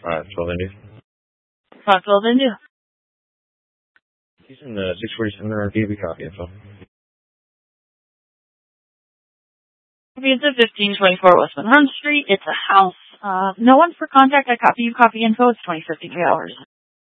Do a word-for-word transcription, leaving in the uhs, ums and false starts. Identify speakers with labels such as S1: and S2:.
S1: Alright, twelve India.
S2: five twelve India.
S1: He's in the six forty-seven or G B copy info.
S2: It's at fifteen twenty-four West Monroe Street. It's a house. Uh, no one for contact. I copy you copy info. It's twenty fifty-three hours.